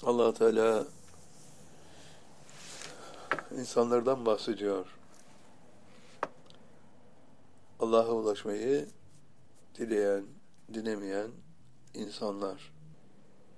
Allah Teala insanlardan bahsediyor. Allah'a ulaşmayı dileyen, dilemeyen insanlar.